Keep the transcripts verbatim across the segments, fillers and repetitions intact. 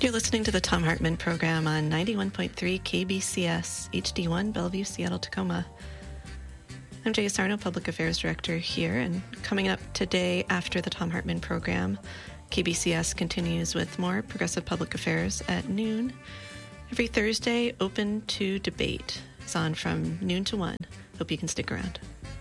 You're listening to the Thom Hartmann program on ninety-one point three K B C S, H D one, Bellevue, Seattle, Tacoma. I'm Jay Sarno, Public Affairs Director here, and coming up today after the Thom Hartmann program, K B C S continues with more progressive public affairs at noon. Every Thursday, Open to Debate. It's on from noon to one. Hope you can stick around.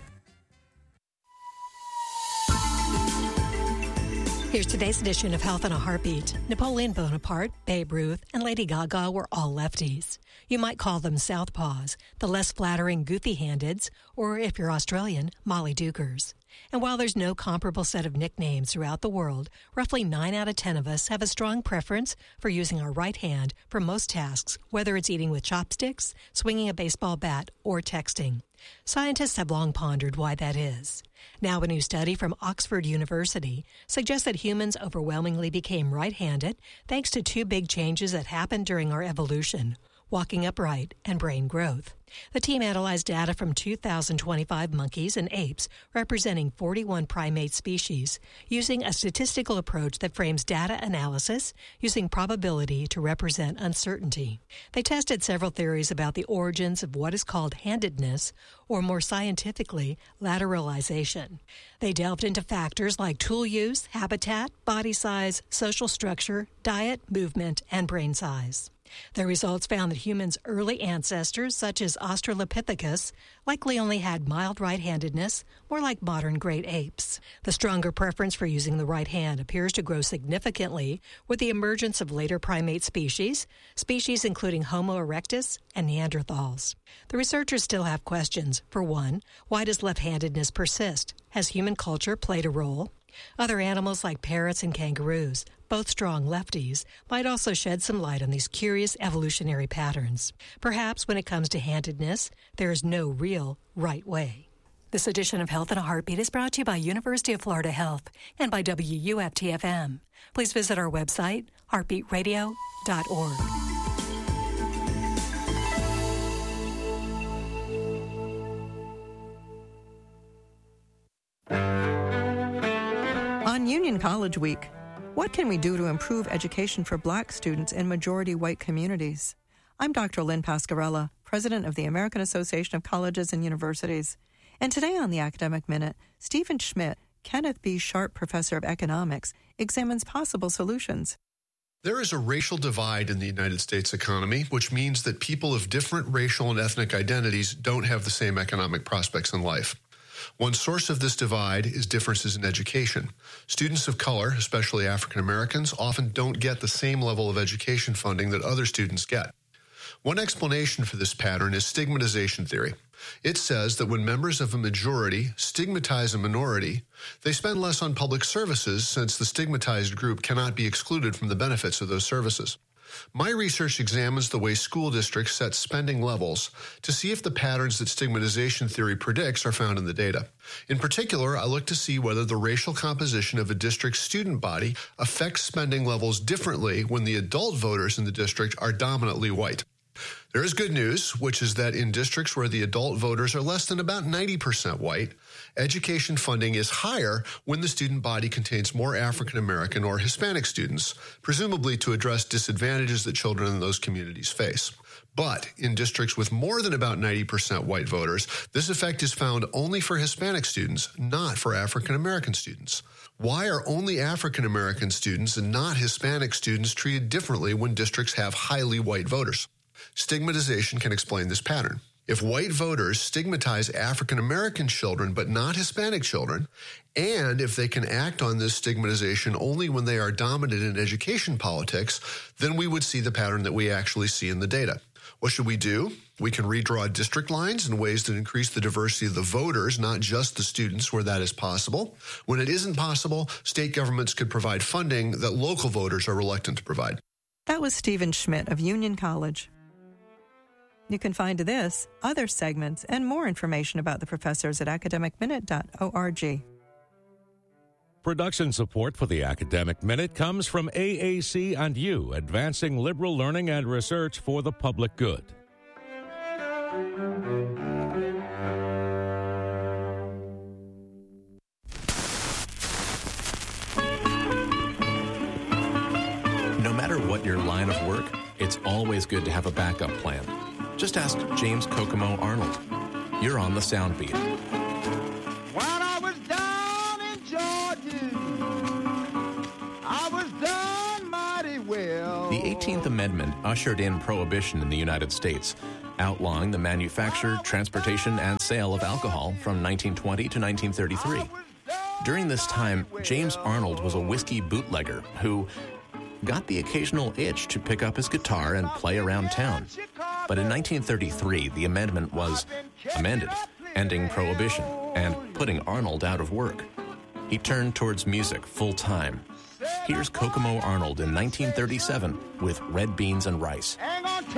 Here's today's edition of Health in a Heartbeat. Napoleon Bonaparte, Babe Ruth, and Lady Gaga were all lefties. You might call them southpaws, the less flattering goofy-handeds, or if you're Australian, Molly Dukers. And while there's no comparable set of nicknames throughout the world, roughly nine out of ten of us have a strong preference for using our right hand for most tasks, whether it's eating with chopsticks, swinging a baseball bat, or texting. Scientists have long pondered why that is. Now, a new study from Oxford University suggests that humans overwhelmingly became right-handed thanks to two big changes that happened during our evolution: walking upright and brain growth. The team analyzed data from two thousand twenty-five monkeys and apes representing forty-one primate species using a statistical approach that frames data analysis using probability to represent uncertainty. They tested several theories about the origins of what is called handedness, or more scientifically, lateralization. They delved into factors like tool use, habitat, body size, social structure, diet, movement, and brain size. The results found that humans' early ancestors, such as Australopithecus, likely only had mild right-handedness, more like modern great apes. The stronger preference for using the right hand appears to grow significantly with the emergence of later primate species, species including Homo erectus and Neanderthals. The researchers still have questions. For one, why does left-handedness persist? Has human culture played a role? Other animals like parrots and kangaroos, both strong lefties, might also shed some light on these curious evolutionary patterns. Perhaps when it comes to handedness, there is no real right way. This edition of Health in a Heartbeat is brought to you by University of Florida Health and by W U F T F M. Please visit our website, heartbeat radio dot org. On Union College Week, what can we do to improve education for Black students in majority white communities? I'm Doctor Lynn Pascarella, President of the American Association of Colleges and Universities. And today on the Academic Minute, Stephen Schmidt, Kenneth B. Sharp Professor of Economics, examines possible solutions. There is a racial divide in the United States economy, which means that people of different racial and ethnic identities don't have the same economic prospects in life. One source of this divide is differences in education. Students of color, especially African Americans, often don't get the same level of education funding that other students get. One explanation for this pattern is stigmatization theory. It says that when members of a majority stigmatize a minority, they spend less on public services since the stigmatized group cannot be excluded from the benefits of those services. My research examines the way school districts set spending levels to see if the patterns that stigmatization theory predicts are found in the data. In particular, I look to see whether the racial composition of a district's student body affects spending levels differently when the adult voters in the district are dominantly white. There is good news, which is that in districts where the adult voters are less than about ninety percent white, education funding is higher when the student body contains more African American or Hispanic students, presumably to address disadvantages that children in those communities face. But in districts with more than about ninety percent white voters, this effect is found only for Hispanic students, not for African American students. Why are only African American students and not Hispanic students treated differently when districts have highly white voters? Stigmatization can explain this pattern. If white voters stigmatize African American children but not Hispanic children, and if they can act on this stigmatization only when they are dominant in education politics, then we would see the pattern that we actually see in the data. What should we do? We can redraw district lines in ways that increase the diversity of the voters, not just the students, where that is possible. When it isn't possible, state governments could provide funding that local voters are reluctant to provide. That was Stephen Schmidt of Union College. You can find this, other segments, and more information about the professors at academic minute dot org. Production support for the Academic Minute comes from A A C and you, advancing liberal learning and research for the public good. No matter what what your line of work, it's always good to have a backup plan. Just ask James Kokomo Arnold. You're on the Sound Beat. When I was down in Georgia, I was done mighty well. The eighteenth Amendment ushered in prohibition in the United States, outlawing the manufacture, transportation, and sale of alcohol from nineteen twenty to nineteen thirty-three. During this time, James Arnold was a whiskey bootlegger who got the occasional itch to pick up his guitar and play around town. But in nineteen thirty-three, the amendment was amended, ending prohibition and putting Arnold out of work. He turned towards music full-time. Here's Kokomo Arnold in nineteen thirty-seven with Red Beans and Rice.